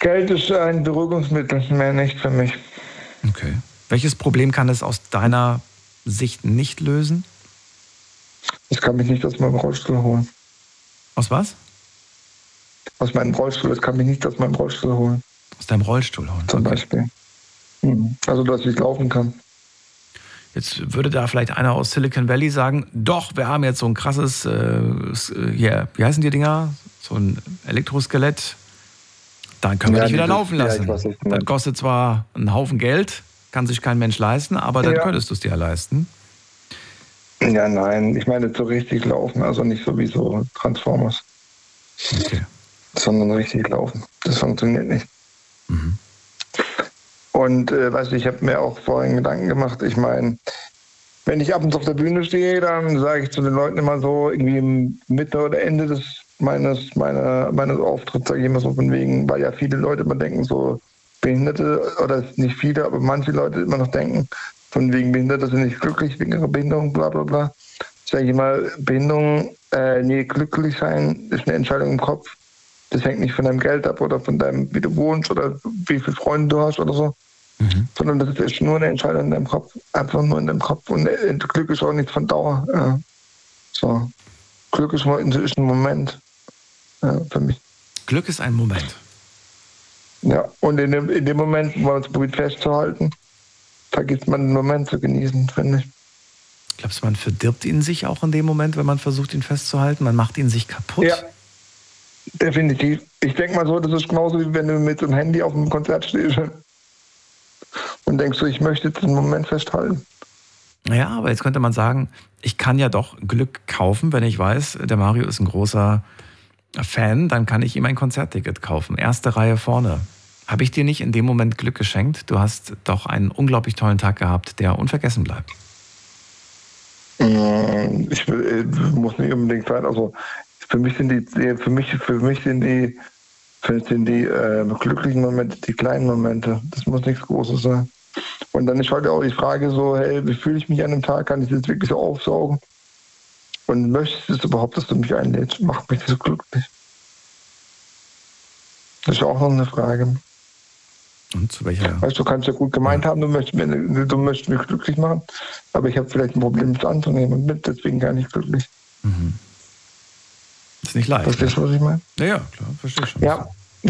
Geld ist ein Beruhigungsmittel, mehr nicht für mich. Okay. Welches Problem kann es aus deiner Sicht nicht lösen? Ich kann mich nicht aus meinem Rollstuhl holen. Aus was? Aus meinem Rollstuhl. Das kann mich nicht aus meinem Rollstuhl holen. Aus deinem Rollstuhl holen? Zum Beispiel. Also, dass ich laufen kann. Jetzt würde da vielleicht einer aus Silicon Valley sagen, doch, wir haben jetzt so ein krasses, wie heißen die Dinger? So ein Elektroskelett. Dann können wir dich wieder laufen lassen. Das kostet zwar einen Haufen Geld, kann sich kein Mensch leisten, aber dann könntest du es dir leisten. Ja, nein, ich meine so richtig laufen, also nicht so wie so Transformers. Okay. Sondern richtig laufen. Das funktioniert nicht. Mhm. Und weißt du, ich habe mir auch vorhin Gedanken gemacht, ich meine, wenn ich ab und zu auf der Bühne stehe, dann sage ich zu den Leuten immer so, irgendwie im Mitte oder Ende meines Auftritts, sage ich immer so von wegen, weil ja viele Leute immer denken, so Behinderte, oder nicht viele, aber manche Leute immer noch denken, von wegen Behinderte sind nicht glücklich wegen ihrer Behinderung, bla bla bla. Sage ich immer, Behinderung, glücklich sein ist eine Entscheidung im Kopf. Das hängt nicht von deinem Geld ab oder von deinem, wie du wohnst oder wie viele Freunde du hast oder so. Sondern das ist nur eine Entscheidung in deinem Kopf. Einfach nur in deinem Kopf. Und Glück ist auch nicht von Dauer. Ja. So. Glück ist ein Moment. Ja, für mich. Glück ist ein Moment. Ja, und in dem Moment, wo man es probiert festzuhalten, vergisst man den Moment zu genießen, finde ich. Glaubst du, man verdirbt ihn sich auch in dem Moment, wenn man versucht, ihn festzuhalten? Man macht ihn sich kaputt? Ja, definitiv. Ich denke mal so, das ist genauso, wie wenn du mit so einem Handy auf einem Konzert stehst und denkst so, ich möchte jetzt den Moment festhalten. Ja, aber jetzt könnte man sagen, ich kann ja doch Glück kaufen, wenn ich weiß, der Mario ist ein großer Fan, dann kann ich ihm ein Konzertticket kaufen. Erste Reihe vorne. Habe ich dir nicht in dem Moment Glück geschenkt? Du hast doch einen unglaublich tollen Tag gehabt, der unvergessen bleibt. Ich muss nicht unbedingt sein. Also für mich sind die glücklichen Momente die kleinen Momente. Das muss nichts Großes sein. Und dann ist halt auch die Frage so, hey, wie fühle ich mich an dem Tag? Kann ich das wirklich so aufsaugen? Und möchtest du es überhaupt, dass du mich einlädst? Macht mich so glücklich. Das ist auch noch eine Frage. Und zu welcher? Weißt du, kannst ja gut gemeint haben, du möchtest mich glücklich machen, aber ich habe vielleicht ein Problem, das anzunehmen und deswegen gar nicht glücklich. Mhm. Ist nicht leicht. Verstehst du, was ich meine? Ja, klar, verstehe schon. Ja.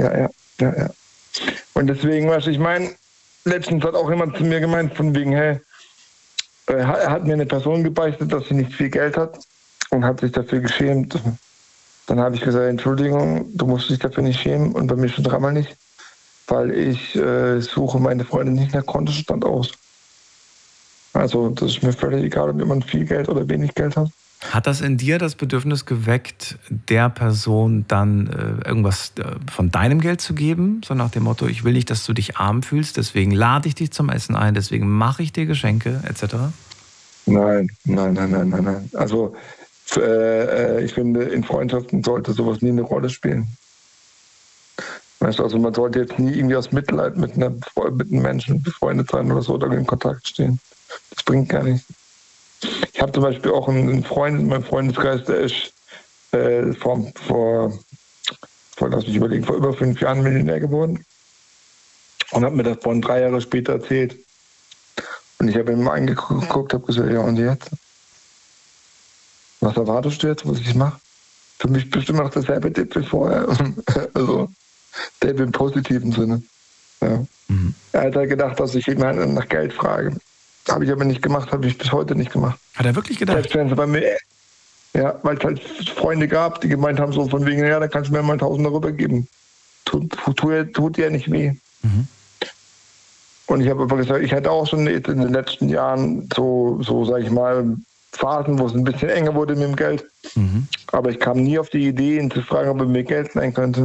Und deswegen, was ich meine, letztens hat auch jemand zu mir gemeint, von wegen, hey, hat mir eine Person gebeichtet, dass sie nicht viel Geld hat und hat sich dafür geschämt. Dann habe ich gesagt, Entschuldigung, du musst dich dafür nicht schämen und bei mir schon dreimal nicht, weil ich suche meine Freunde nicht nach Kontostand aus. Also das ist mir völlig egal, ob jemand viel Geld oder wenig Geld hat. Hat das in dir das Bedürfnis geweckt, der Person dann irgendwas von deinem Geld zu geben? So nach dem Motto, ich will nicht, dass du dich arm fühlst, deswegen lade ich dich zum Essen ein, deswegen mache ich dir Geschenke, etc.? Nein. Also ich finde, in Freundschaften sollte sowas nie eine Rolle spielen. Weißt du, also man sollte jetzt nie irgendwie aus Mitleid mit einem Menschen befreundet sein oder so oder in Kontakt stehen. Das bringt gar nichts. Ich habe zum Beispiel auch einen Freund in meinem Freundeskreis, der ist vor über 5 Jahren Millionär geworden und hat mir das von 3 Jahre später erzählt. Und ich habe ihn mal angeguckt, habe gesagt, ja und jetzt? Was erwartest du jetzt, was ich mache? Für mich bestimmt noch dasselbe Tipp wie vorher. Also der im positiven Sinne. Ja. Mhm. Er hat halt gedacht, dass ich ihn nach Geld frage. Habe ich aber nicht gemacht, habe ich bis heute nicht gemacht. Hat er wirklich gedacht? Selbst wenn es bei mir, ja, weil es halt Freunde gab, die gemeint haben, so von wegen, ja, da kannst du mir mal 1.000 Euro geben. Tut dir nicht weh. Mhm. Und ich habe aber gesagt, ich hatte auch schon in den letzten Jahren so sage ich mal, Phasen, wo es ein bisschen enger wurde mit dem Geld. Mhm. Aber ich kam nie auf die Idee, ihn zu fragen, ob er mir Geld leihen könnte.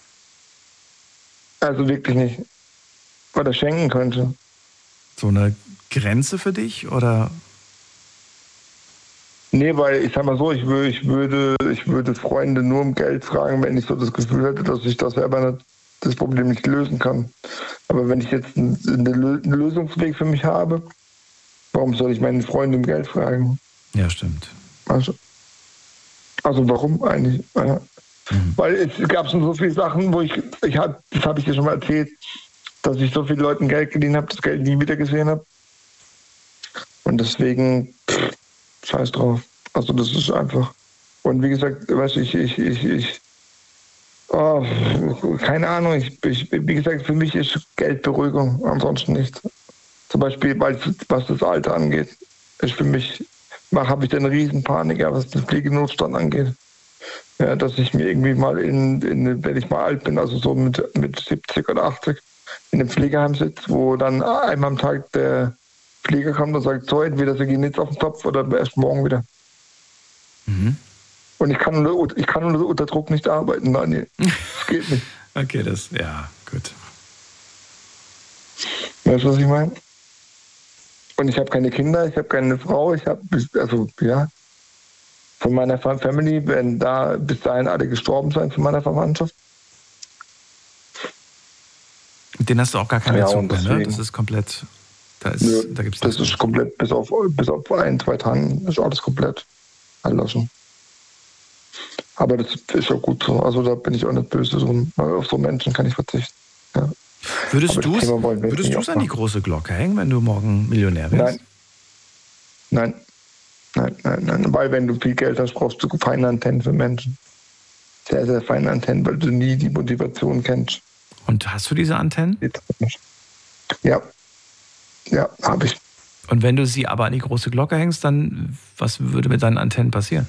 Also wirklich nicht. Oder schenken könnte. So eine Grenze für dich, oder? Nee, weil ich sag mal so, ich würde Freunde nur um Geld fragen, wenn ich so das Gefühl hätte, dass ich das selber das Problem nicht lösen kann. Aber wenn ich jetzt einen Lösungsweg für mich habe, warum soll ich meine Freunde um Geld fragen? Ja, stimmt. Also warum eigentlich? Weil es gab schon so viele Sachen, wo das habe ich dir schon mal erzählt, dass ich so vielen Leuten Geld geliehen habe, das Geld nie wieder gesehen habe. Und deswegen, scheiß drauf. Also das ist einfach. Und wie gesagt, weißt du, keine Ahnung. Wie gesagt, für mich ist Geld Beruhigung, ansonsten nicht. Zum Beispiel, was das Alter angeht, ist für mich, habe ich eine riesen Panik, was den Pflegenotstand angeht. Ja, dass ich mir irgendwie mal wenn ich mal alt bin, also so mit 70 oder 80, in einem Pflegeheim sitze, wo dann einmal am Tag der Pfleger kommt und sagt, so, entweder sie gehen jetzt auf den Topf oder erst morgen wieder. Mhm. Und ich kann unter Druck nicht arbeiten, Daniel. Das geht nicht. Okay, ja, gut. Weißt du, was ich meine? Und ich habe keine Kinder, ich habe keine Frau, von meiner Family werden da bis dahin alle gestorben sein, von meiner Verwandtschaft. Mit denen hast du auch gar keine Bezug mehr, ne? Das ist komplett, da gibt's nichts. Das ist komplett, bis auf 1-2 Tagen, ist alles komplett erloschen. Aber das ist auch gut so, also da bin ich auch nicht böse drum. Auf so Menschen kann ich verzichten. Ja. Würdest du es an die große Glocke hängen, wenn du morgen Millionär wärst? Nein. Weil wenn du viel Geld hast, brauchst du feine Antennen für Menschen. Sehr, sehr feine Antennen, weil du nie die Motivation kennst. Und hast du diese Antennen? Ja, habe ich. Und wenn du sie aber an die große Glocke hängst, dann was würde mit deinen Antennen passieren?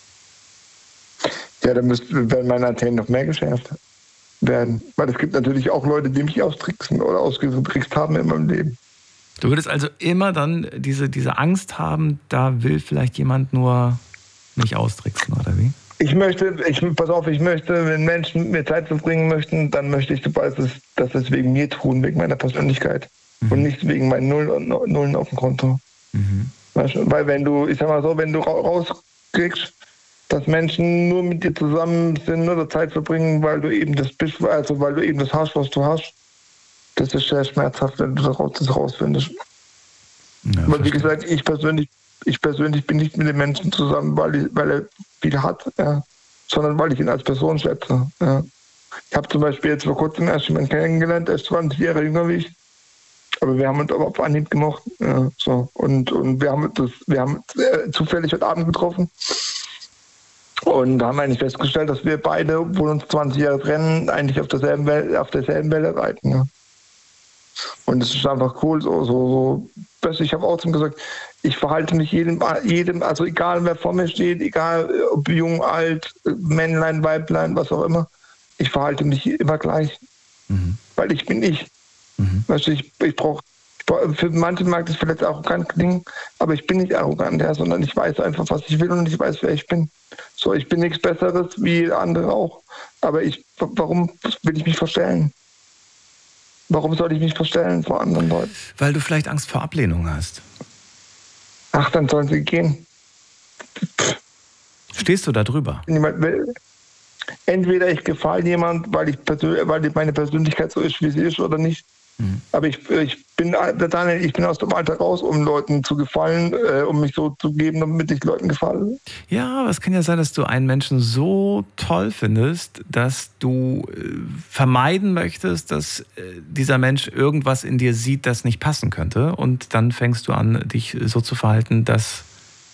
Ja, dann werden meine Antennen noch mehr geschärft werden. Weil es gibt natürlich auch Leute, die mich austricksen oder ausgetrickst haben in meinem Leben. Du würdest also immer dann diese Angst haben, da will vielleicht jemand nur mich austricksen, oder wie? Ich möchte, wenn Menschen mit mir Zeit verbringen möchten, dann möchte ich, dass es wegen mir tun, wegen meiner Persönlichkeit. Und nicht wegen meinen Nullen auf dem Konto. Weißt du? Weil wenn du rauskriegst, dass Menschen nur mit dir zusammen sind oder Zeit verbringen, weil du eben das bist, also weil du eben das hast, was du hast, das ist sehr schmerzhaft, wenn du das rausfindest. Ja, weil wie gesagt, ich persönlich bin nicht mit den Menschen zusammen, weil er viel hat, ja, sondern weil ich ihn als Person schätze. Ja. Ich habe zum Beispiel jetzt vor kurzem erst jemanden kennengelernt, er ist 20 Jahre jünger wie ich, aber wir haben uns aber auf Anhieb gemocht. Ja, so. Und wir haben zufällig heute Abend getroffen und haben eigentlich festgestellt, dass wir beide, obwohl uns 20 Jahre trennen, eigentlich auf derselben Welle reiten. Ja. Und es ist einfach cool, so. Ich habe auch zum gesagt, ich verhalte mich jedem, also egal wer vor mir steht, egal ob jung, alt, Männlein, Weiblein, was auch immer, ich verhalte mich immer gleich. Weil ich bin ich. Weißt du, ich brauche, für manche mag das vielleicht arrogant klingen, aber ich bin nicht arrogant, ja, sondern ich weiß einfach, was ich will und ich weiß, wer ich bin. So, ich bin nichts Besseres wie andere auch. Aber warum will ich mich verstellen? Warum soll ich mich verstellen vor anderen Leuten? Weil du vielleicht Angst vor Ablehnung hast. Ach, dann sollen sie gehen. Stehst du da drüber? Niemand will. Entweder ich gefalle jemand, weil meine Persönlichkeit so ist, wie sie ist, oder nicht. Aber ich bin aus dem Alter raus, um Leuten zu gefallen, um mich so zu geben, damit ich Leuten gefalle. Ja, aber es kann ja sein, dass du einen Menschen so toll findest, dass du vermeiden möchtest, dass dieser Mensch irgendwas in dir sieht, das nicht passen könnte. Und dann fängst du an, dich so zu verhalten, dass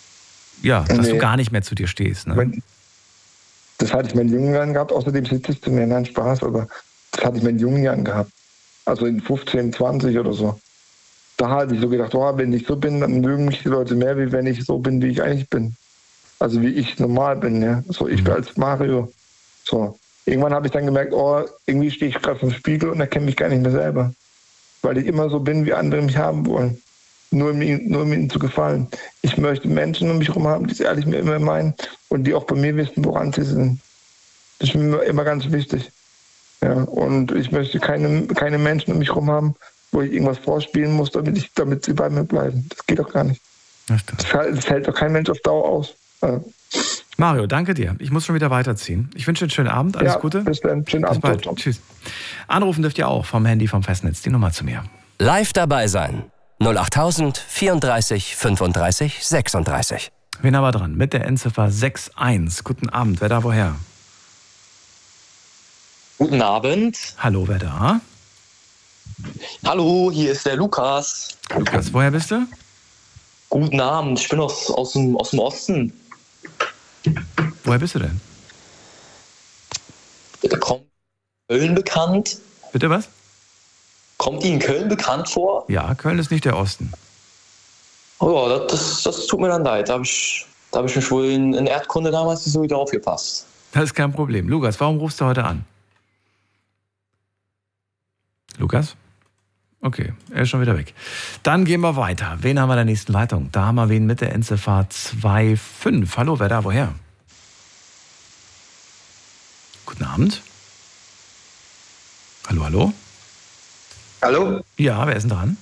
du gar nicht mehr zu dir stehst. Ne? Das hatte ich in meinen jungen Jahren gehabt. Außerdem sitzt es zu mir, nein, Spaß, aber das hatte ich in meinen jungen Jahren gehabt. Also in 15, 20 oder so. Da hatte ich so gedacht, wenn ich so bin, dann mögen mich die Leute mehr, wie wenn ich so bin, wie ich eigentlich bin. Also wie ich normal bin, ja. So, ich bin als Mario. So. Irgendwann habe ich dann gemerkt, irgendwie stehe ich gerade vom Spiegel und erkenne mich gar nicht mehr selber. Weil ich immer so bin, wie andere mich haben wollen. Nur um ihnen zu gefallen. Ich möchte Menschen um mich herum haben, die es ehrlich mit mir meinen und die auch bei mir wissen, woran sie sind. Das ist mir immer ganz wichtig. Ja, und ich möchte keine Menschen um mich herum haben, wo ich irgendwas vorspielen muss, damit sie bei mir bleiben. Das geht doch gar nicht. Das hält doch kein Mensch auf Dauer aus. Ja. Mario, danke dir. Ich muss schon wieder weiterziehen. Ich wünsche dir einen schönen Abend. Alles Gute. Bis dann. Schönen Abend. Bis bald. Tschüss. Anrufen dürft ihr auch vom Handy vom Festnetz. Die Nummer zu mir. Live dabei sein. 08000 34 35 36. Wen haben wir dran? Mit der Endziffer 61. Guten Abend. Wer da woher? Guten Abend. Hallo, wer da? Hallo, hier ist der Lukas. Lukas, woher bist du? Guten Abend, ich bin aus dem Osten. Woher bist du denn? Kommt Köln bekannt? Bitte was? Kommt Ihnen Köln bekannt vor? Ja, Köln ist nicht der Osten. Oh ja, das tut mir dann leid. Da hab ich mich wohl in Erdkunde damals nicht so wieder aufgepasst. Das ist kein Problem. Lukas, warum rufst du heute an? Lukas? Okay, er ist schon wieder weg. Dann gehen wir weiter. Wen haben wir in der nächsten Leitung? Da haben wir wen mit der Endziffer 25. Hallo, wer da? Woher? Guten Abend. Hallo, hallo? Hallo? Ja, wer ist denn dran?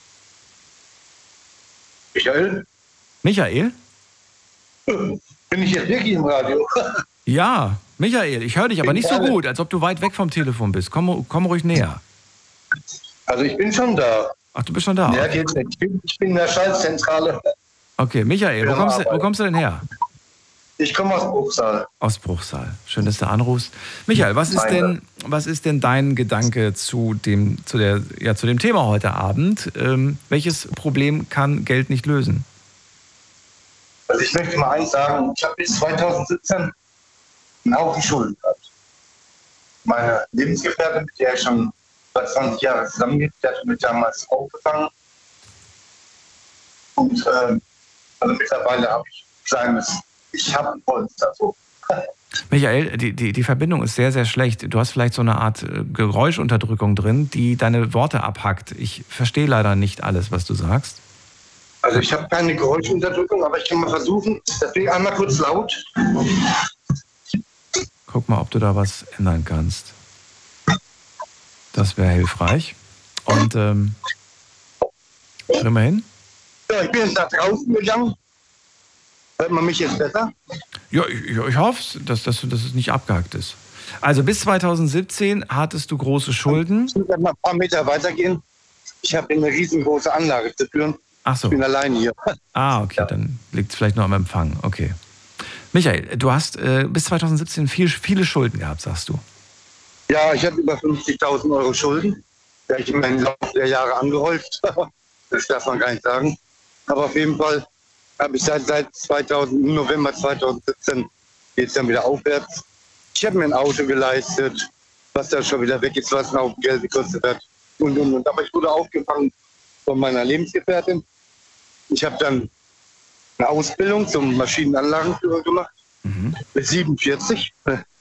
Michael? Michael? Bin ich jetzt wirklich im Radio? Ja, Michael, ich höre dich aber nicht so gut, als ob du weit weg vom Telefon bist. Komm ruhig näher. Also ich bin schon da. Ach, du bist schon da? Ja, geht's nicht. Ich bin in der Schaltzentrale. Okay, Michael, wo kommst du denn her? Ich komme aus Bruchsal. Aus Bruchsal. Schön, dass du anrufst. Michael, was ist denn dein Gedanke zu dem Thema heute Abend? Welches Problem kann Geld nicht lösen? Also ich möchte mal eins sagen, ich habe bis 2017 einen Haufen Schulden gehabt. Meine Lebensgefährtin, mit der ich schon über 20 Jahre zusammengeht, der hat mich damals aufgefangen. Und also mittlerweile habe ich habe ein Polster. So. Michael, die Verbindung ist sehr, sehr schlecht. Du hast vielleicht so eine Art Geräuschunterdrückung drin, die deine Worte abhackt. Ich verstehe leider nicht alles, was du sagst. Also ich habe keine Geräuschunterdrückung, aber ich kann mal versuchen. Deswegen einmal kurz laut. Guck mal, ob du da was ändern kannst. Das wäre hilfreich. Und schau mal hin. Ja, ich bin jetzt nach draußen gegangen. Hört man mich jetzt besser? Ja, ich hoffe, dass es nicht abgehackt ist. Also bis 2017 hattest du große Schulden. Ich muss mal ein paar Meter weitergehen. Ich habe eine riesengroße Anlage zu führen. Ach so. Ich bin allein hier. Ah, okay, ja. Dann liegt es vielleicht noch am Empfang. Okay. Michael, du hast bis 2017 viele Schulden gehabt, sagst du. Ja, ich habe über 50.000 Euro Schulden. Die habe ich im Laufe der Jahre angehäuft. Das darf man gar nicht sagen. Aber auf jeden Fall habe ich seit November 2017 geht es dann wieder aufwärts. Ich habe mir ein Auto geleistet, was dann schon wieder weg ist, was ein Haufen Geld gekostet hat. Und. Aber ich wurde aufgefangen von meiner Lebensgefährtin. Ich habe dann eine Ausbildung zum Maschinenanlagenführer gemacht. Mit 47.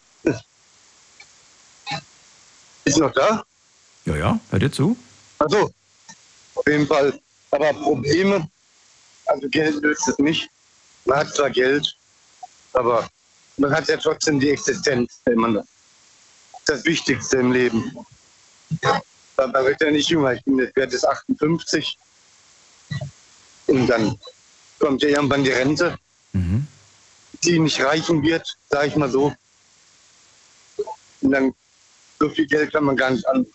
Ist noch da? Ja, hör dir zu. Also, auf jeden Fall. Aber Probleme, also Geld löst es nicht. Man hat zwar Geld, aber man hat ja trotzdem die Existenz. Das Wichtigste im Leben. Man wird ja nicht jünger. Ich bin jetzt 58. Und dann kommt ja irgendwann die Rente, die nicht reichen wird, sage ich mal so. Und dann so viel Geld kann man gar nicht an.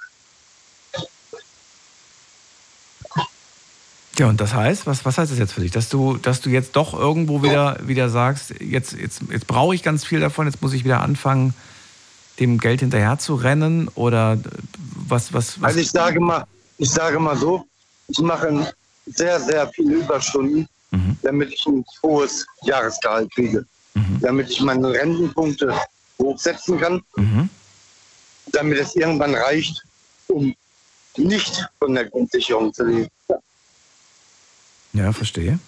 Ja, und das heißt, was heißt das jetzt für dich? Dass du jetzt doch irgendwo wieder sagst, jetzt brauche ich ganz viel davon, jetzt muss ich wieder anfangen, dem Geld hinterher zu rennen? Oder was? Also ich sage mal so, ich mache sehr, sehr viele Überstunden, damit ich ein hohes Jahresgehalt kriege. Damit ich meine Rentenpunkte hochsetzen kann, damit es irgendwann reicht, um nicht von der Grundsicherung zu leben. Ja, verstehe.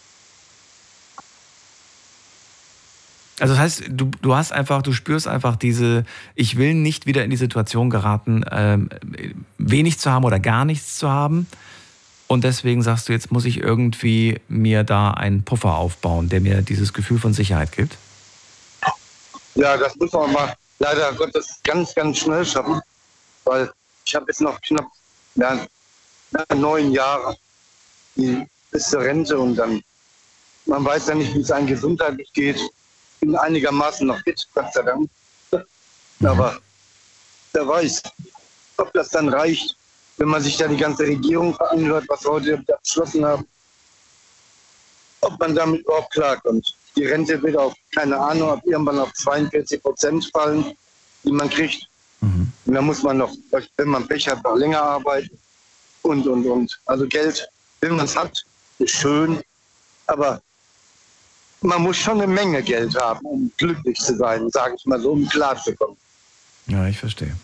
Also das heißt, du spürst einfach ich will nicht wieder in die Situation geraten, wenig zu haben oder gar nichts zu haben. Und deswegen sagst du, jetzt muss ich irgendwie mir da einen Puffer aufbauen, der mir dieses Gefühl von Sicherheit gibt. Ja, das muss man mal leider Gottes ganz, ganz schnell schaffen, weil ich habe jetzt noch knapp 9 Jahre bis zur Rente und dann, man weiß ja nicht, wie es einem gesundheitlich geht. Ich bin einigermaßen noch fit, Gott sei Dank. Aber wer weiß, ob das dann reicht, wenn man sich da die ganze Regierung anhört, was wir heute beschlossen haben, ob man damit überhaupt klarkommt. Die Rente wird auf, keine Ahnung, ob irgendwann auf 42% fallen, die man kriegt. Und dann muss man noch, wenn man Pech hat, noch länger arbeiten und. Also Geld, wenn man es hat, ist schön, aber man muss schon eine Menge Geld haben, um glücklich zu sein, sage ich mal so, um klar zu kommen. Ja, ich verstehe.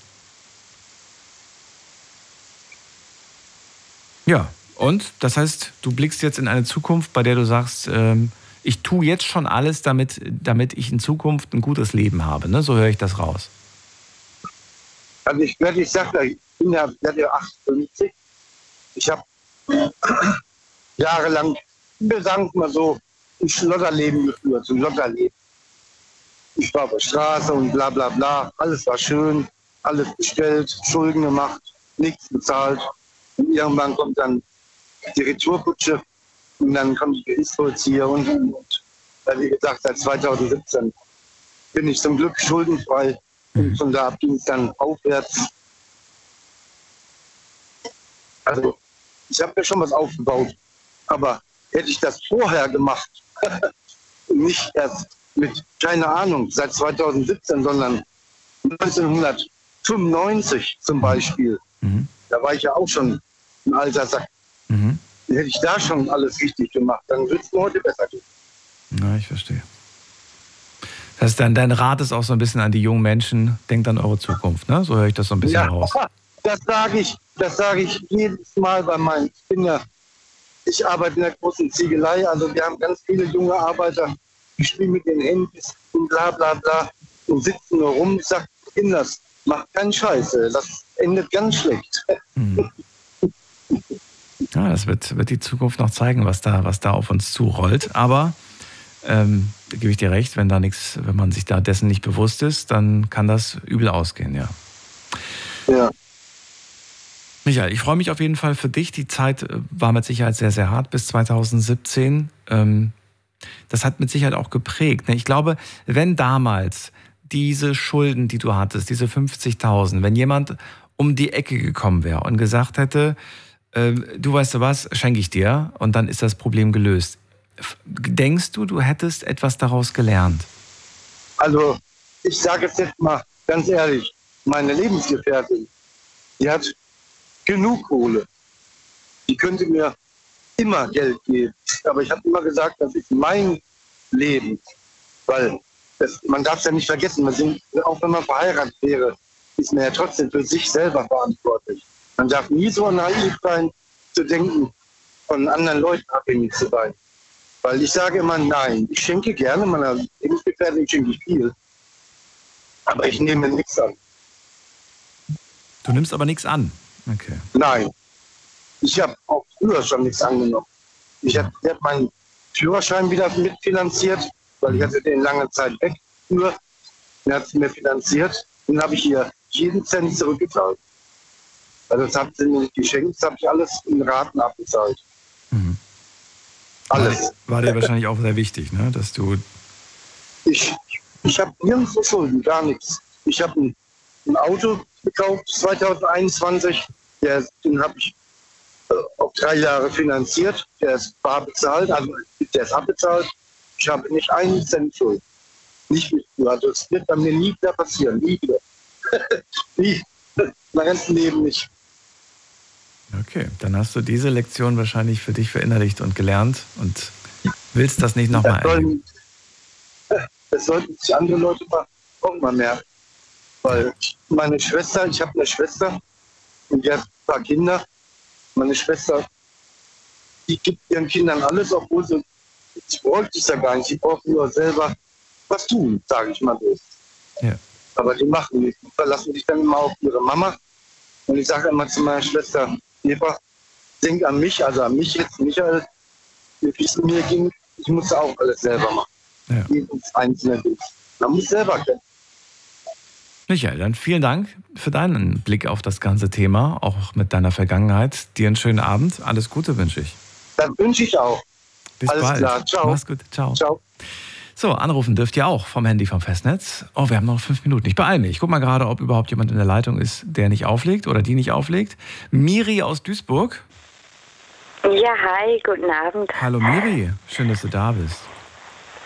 Ja, und das heißt, du blickst jetzt in eine Zukunft, bei der du sagst, ich tue jetzt schon alles, damit ich in Zukunft ein gutes Leben habe. Ne? So höre ich das raus. Also ich sage, ich bin ja 58. Ich habe jahrelang, wir sagen es mal so, ein Schlotterleben geführt, ein Lotterleben. Ich war auf der Straße und bla bla bla. Alles war schön, alles bestellt, Schulden gemacht, nichts bezahlt. Und irgendwann kommt dann die Retourkutsche und dann kommt die Gerichtsvollzieher und. Weil, wie gesagt, seit 2017 bin ich zum Glück schuldenfrei und von da ab ging es dann aufwärts. Also, ich habe mir schon was aufgebaut, aber hätte ich das vorher gemacht, nicht erst mit, keine Ahnung, seit 2017, sondern 1995 zum Beispiel, da war ich ja auch schon ein alter Sack. Hätte ich da schon alles richtig gemacht, dann würde es mir heute besser gehen. Ja, ich verstehe. Das heißt, dein Rat ist auch so ein bisschen an die jungen Menschen, denkt an eure Zukunft, ne? So höre ich das so ein bisschen raus. Das sage ich jedes Mal bei meinen Kindern. Ich arbeite in der großen Ziegelei, also wir haben ganz viele junge Arbeiter, die spielen mit den Händen und bla bla bla und sitzen nur rum. Ich sage, Kinders, macht keinen Scheiß, das endet ganz schlecht. Ja, das wird die Zukunft noch zeigen, was da auf uns zurollt. Aber da gebe ich dir recht, wenn man sich da dessen nicht bewusst ist, dann kann das übel ausgehen, ja. Ja. Michael, ich freue mich auf jeden Fall für dich. Die Zeit war mit Sicherheit sehr, sehr hart bis 2017. Das hat mit Sicherheit auch geprägt. Ich glaube, wenn damals diese Schulden, die du hattest, diese 50.000, wenn jemand um die Ecke gekommen wäre und gesagt hätte, du weißt du was, schenke ich dir und dann ist das Problem gelöst. Denkst du, du hättest etwas daraus gelernt? Also, ich sage es jetzt mal ganz ehrlich, meine Lebensgefährtin, die hat genug Kohle. Die könnte mir immer Geld geben. Aber ich habe immer gesagt, das ist mein Leben. Weil man darf es ja nicht vergessen, auch wenn man verheiratet wäre, ist man ja trotzdem für sich selber verantwortlich. Man darf nie so naiv sein, zu denken, von anderen Leuten abhängig zu sein. Weil ich sage immer, nein, ich schenke gerne meiner Lebensgefährtin, schenke ich viel. Aber ich nehme nichts an. Du nimmst aber nichts an? Okay. Nein. Ich habe auch früher schon nichts angenommen. Ich habe meinen Führerschein wieder mitfinanziert, weil ich hatte den lange Zeit weg. Nur, er hat es mir finanziert. Dann habe ich hier jeden Cent zurückgezahlt. Also das hat sie mir nicht geschenkt, das habe ich alles in Raten abbezahlt. Alles. War dir wahrscheinlich auch sehr wichtig, ne? Dass du... Ich habe nirgendwo Schulden, gar nichts. Ich habe ein Auto gekauft 2021, den habe ich auf 3 Jahre finanziert, der ist bar bezahlt, also der ist abbezahlt. Ich habe nicht einen Cent Schuld. Nicht mit, also das wird bei mir nie wieder passieren, nie wieder. Nie, mein ganzes Leben nicht. Okay, dann hast du diese Lektion wahrscheinlich für dich verinnerlicht und gelernt und willst das nicht nochmal erleben. Das sollten sich andere Leute auch mal merken. Weil meine Schwester, ich habe eine Schwester und die hat ein paar Kinder. Meine Schwester, die gibt ihren Kindern alles, obwohl sie bräuchte es ja gar nicht. Sie brauchen nur selber was tun, sage ich mal so. Ja. Aber die machen nichts. Die verlassen sich dann immer auf ihre Mama. Und ich sage immer zu meiner Schwester, Eva, denk an mich, also an mich jetzt, Michael, wie es mir ging, ich musste auch alles selber machen. Ja. Jedes einzelne Ding. Man muss selber kennen. Michael, dann vielen Dank für deinen Blick auf das ganze Thema, auch mit deiner Vergangenheit. Dir einen schönen Abend. Alles Gute wünsche ich. Das wünsche ich auch. Bis alles bald. Klar. Ciao. Mach's gut. Ciao. Ciao. So, anrufen dürft ihr auch vom Handy vom Festnetz. Oh, wir haben noch 5 Minuten. Ich beeile mich. Ich guck mal gerade, ob überhaupt jemand in der Leitung ist, der nicht auflegt oder die nicht auflegt. Miri aus Duisburg. Ja, hi, guten Abend. Hallo Miri, schön, dass du da bist.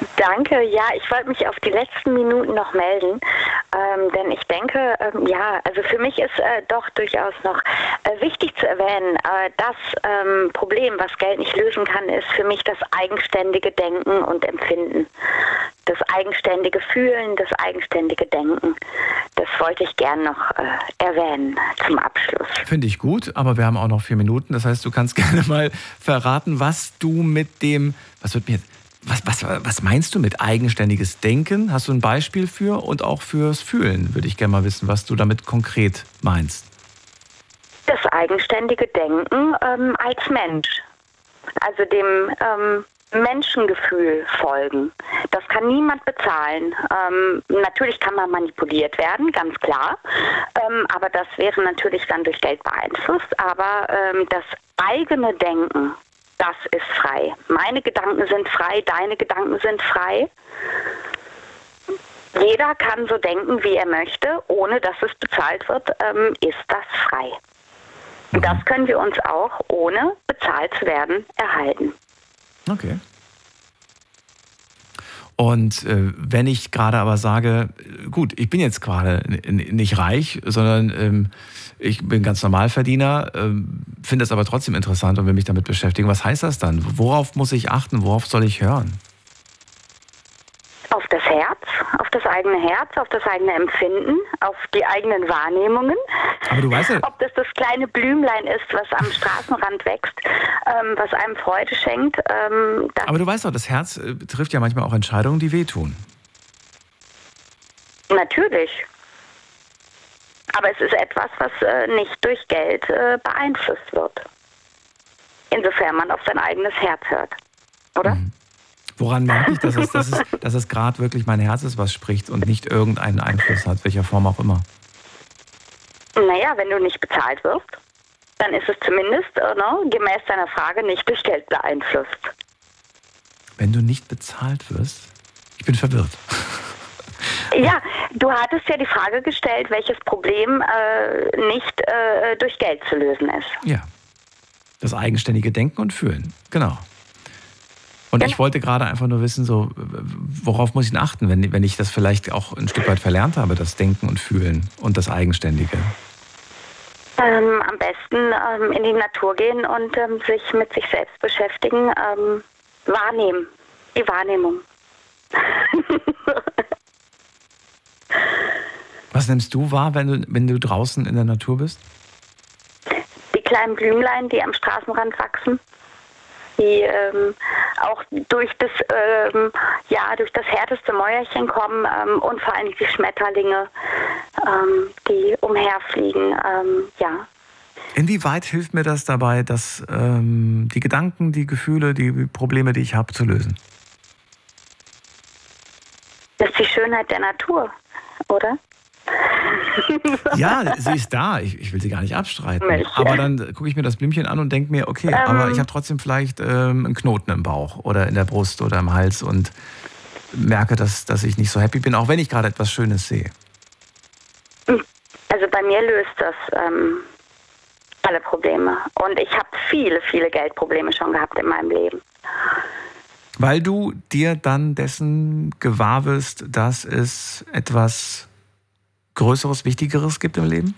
Danke. Ja, ich wollte mich auf die letzten Minuten noch melden, denn ich denke, also für mich ist doch durchaus noch wichtig zu erwähnen, das Problem, was Geld nicht lösen kann, ist für mich das eigenständige Denken und Empfinden. Das eigenständige Fühlen, das eigenständige Denken. Das wollte ich gern noch erwähnen zum Abschluss. Finde ich gut, aber wir haben auch noch 4 Minuten. Das heißt, du kannst gerne mal verraten, was du mit dem, was meinst du mit eigenständiges Denken? Hast du ein Beispiel für? Und auch fürs Fühlen würde ich gerne mal wissen, was du damit konkret meinst. Das eigenständige Denken als Mensch. Also dem Menschengefühl folgen. Das kann niemand bezahlen. Natürlich kann man manipuliert werden, ganz klar. Aber das wäre natürlich dann durch Geld beeinflusst. Aber das eigene Denken, das ist frei. Meine Gedanken sind frei, deine Gedanken sind frei. Jeder kann so denken, wie er möchte, ohne dass es bezahlt wird, ist das frei. Und das können wir uns auch, ohne bezahlt zu werden, erhalten. Okay. Und wenn ich gerade aber sage, gut, ich bin jetzt gerade nicht reich, sondern ich bin ganz Normalverdiener, finde es aber trotzdem interessant und will mich damit beschäftigen. Was heißt das dann? Worauf muss ich achten? Worauf soll ich hören? Auf das Herz, auf das eigene Herz, auf das eigene Empfinden, auf die eigenen Wahrnehmungen. Aber du weißt ja, ob das kleine Blümlein ist, was am Straßenrand wächst, was einem Freude schenkt. Aber du weißt doch, das Herz trifft ja manchmal auch Entscheidungen, die wehtun. Natürlich. Aber es ist etwas, was nicht durch Geld beeinflusst wird. Insofern man auf sein eigenes Herz hört. Oder? Mhm. Woran merke ich, dass es gerade wirklich mein Herz ist, was spricht und nicht irgendeinen Einfluss hat, welcher Form auch immer? Naja, wenn du nicht bezahlt wirst, dann ist es zumindest gemäß deiner Frage nicht durch Geld beeinflusst. Wenn du nicht bezahlt wirst? Ich bin verwirrt. Ja, du hattest ja die Frage gestellt, welches Problem nicht durch Geld zu lösen ist. Ja, das eigenständige Denken und Fühlen, genau. Und ich wollte gerade einfach nur wissen, so, worauf muss ich denn achten, wenn ich das vielleicht auch ein Stück weit verlernt habe, das Denken und Fühlen und das Eigenständige? Am besten in die Natur gehen und sich mit sich selbst beschäftigen, wahrnehmen, die Wahrnehmung. Was nimmst du wahr, wenn du draußen in der Natur bist? Die kleinen Blümlein, die am Straßenrand wachsen. Die auch durch das härteste Mäuerchen kommen und vor allem die Schmetterlinge, die umherfliegen, ja. Inwieweit hilft mir das dabei, dass die Gedanken, die Gefühle, die Probleme, die ich habe, zu lösen? Das ist die Schönheit der Natur, oder? Ja, sie ist da. Ich will sie gar nicht abstreiten. Aber dann gucke ich mir das Blümchen an und denke mir, okay, aber ich habe trotzdem vielleicht einen Knoten im Bauch oder in der Brust oder im Hals und merke, dass ich nicht so happy bin, auch wenn ich gerade etwas Schönes sehe. Also bei mir löst das alle Probleme. Und ich habe viele, viele Geldprobleme schon gehabt in meinem Leben. Weil du dir dann dessen gewahr wirst, dass es etwas Größeres, Wichtigeres gibt im Leben?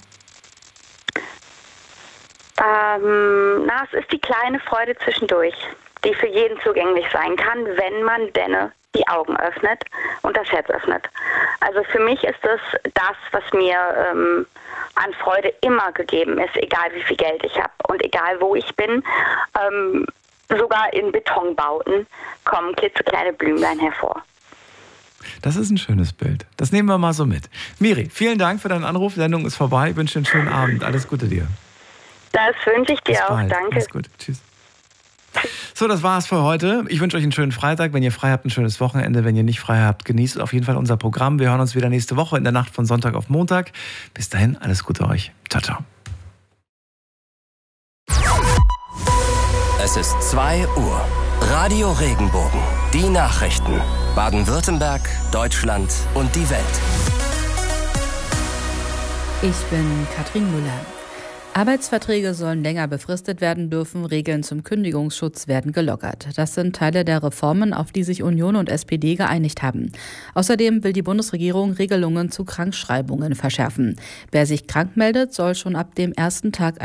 Es ist die kleine Freude zwischendurch, die für jeden zugänglich sein kann, wenn man denn die Augen öffnet und das Herz öffnet. Also für mich ist das, was mir an Freude immer gegeben ist, egal wie viel Geld ich habe und egal wo ich bin. Sogar in Betonbauten kommen klitzekleine Blümlein hervor. Das ist ein schönes Bild. Das nehmen wir mal so mit. Miri, vielen Dank für deinen Anruf. Die Sendung ist vorbei. Ich wünsche dir einen schönen Abend. Alles Gute dir. Das wünsche ich dir Bis auch. bald. Danke. Alles gut. Tschüss. So, das war's für heute. Ich wünsche euch einen schönen Freitag. Wenn ihr frei habt, ein schönes Wochenende. Wenn ihr nicht frei habt, genießt auf jeden Fall unser Programm. Wir hören uns wieder nächste Woche in der Nacht von Sonntag auf Montag. Bis dahin, alles Gute euch. Ciao, ciao. Es ist 2 Uhr. Radio Regenbogen. Die Nachrichten. Baden-Württemberg, Deutschland und die Welt. Ich bin Katrin Müller. Arbeitsverträge sollen länger befristet werden dürfen, Regeln zum Kündigungsschutz werden gelockert. Das sind Teile der Reformen, auf die sich Union und SPD geeinigt haben. Außerdem will die Bundesregierung Regelungen zu Krankschreibungen verschärfen. Wer sich krank meldet, soll schon ab dem ersten Tag